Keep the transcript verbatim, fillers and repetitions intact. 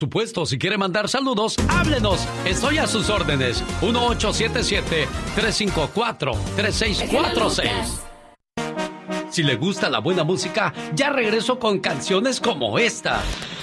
Supuesto, si quiere mandar saludos, háblenos. Estoy a sus órdenes. uno ocho siete siete, tres cinco cuatro, tres seis cuatro seis. Si le gusta la buena música, ya regreso con canciones como esta.